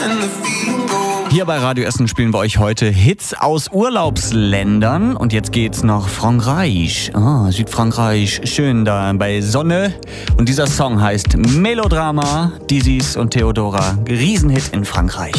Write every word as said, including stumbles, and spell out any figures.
Hier bei Radio Essen spielen wir euch heute Hits aus Urlaubsländern. Und jetzt geht's nach Frankreich. Ah, Südfrankreich, schön da bei Sonne. Und dieser Song heißt Melodrama, Dizis und Theodora. Riesenhit in Frankreich.